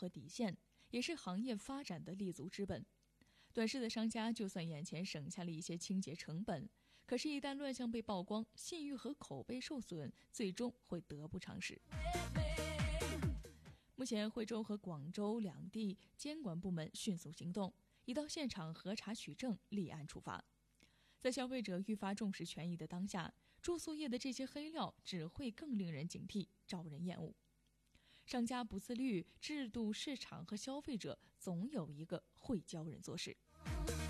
和底线，也是行业发展的立足之本。短视的商家就算眼前省下了一些清洁成本，可是一旦乱象被曝光，信誉和口碑受损，最终会得不偿失。目前惠州和广州两地监管部门迅速行动，已到现场核查取证，立案处罚。在消费者愈发重视权益的当下，住宿业的这些黑料只会更令人警惕，招人厌恶。商家不自律，制度、市场和消费者总有一个会教人做事。